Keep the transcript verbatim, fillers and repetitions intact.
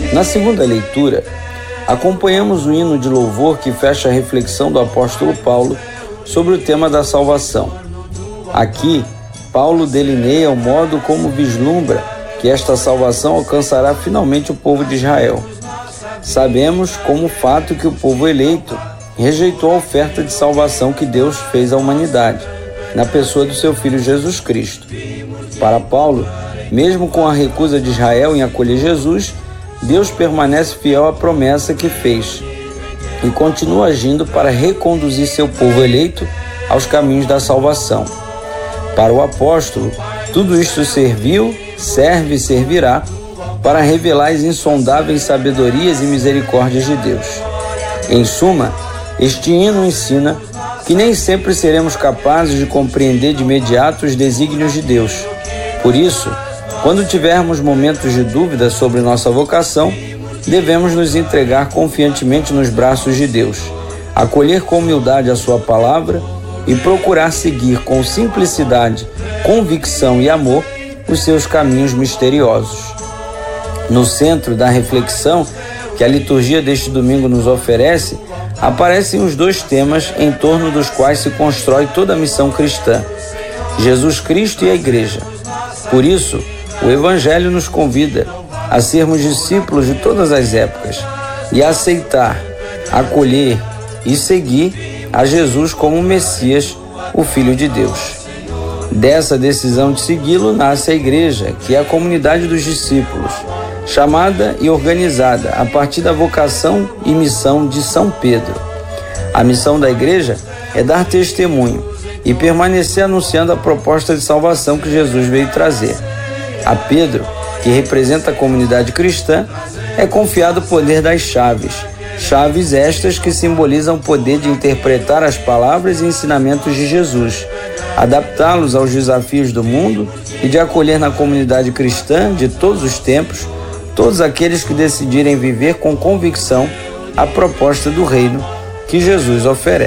Na segunda leitura, acompanhamos o hino de louvor que fecha a reflexão do apóstolo Paulo sobre o tema da salvação. Aqui, Paulo delineia o modo como vislumbra que esta salvação alcançará finalmente o povo de Israel. Sabemos como fato que o povo eleito rejeitou a oferta de salvação que Deus fez à humanidade, na pessoa do seu Filho Jesus Cristo. Para Paulo, mesmo com a recusa de Israel em acolher Jesus, Deus permanece fiel à promessa que fez e continua agindo para reconduzir seu povo eleito aos caminhos da salvação. Para o apóstolo, tudo isto serviu, serve e servirá para revelar as insondáveis sabedorias e misericórdias de Deus. Em suma, este hino ensina que nem sempre seremos capazes de compreender de imediato os desígnios de Deus. Por isso, quando tivermos momentos de dúvida sobre nossa vocação, devemos nos entregar confiantemente nos braços de Deus, acolher com humildade a sua palavra e procurar seguir com simplicidade, convicção e amor os seus caminhos misteriosos. No centro da reflexão que a liturgia deste domingo nos oferece, aparecem os dois temas em torno dos quais se constrói toda a missão cristã: Jesus Cristo e a Igreja. Por isso, o Evangelho nos convida a sermos discípulos de todas as épocas e a aceitar, acolher e seguir a Jesus como Messias, o Filho de Deus. Dessa decisão de segui-lo nasce a Igreja, que é a comunidade dos discípulos, chamada e organizada a partir da vocação e missão de São Pedro. A missão da Igreja é dar testemunho e permanecer anunciando a proposta de salvação que Jesus veio trazer. A Pedro, que representa a comunidade cristã, é confiado o poder das chaves, chaves estas que simbolizam o poder de interpretar as palavras e ensinamentos de Jesus, adaptá-los aos desafios do mundo e de acolher na comunidade cristã de todos os tempos todos aqueles que decidirem viver com convicção a proposta do reino que Jesus oferece.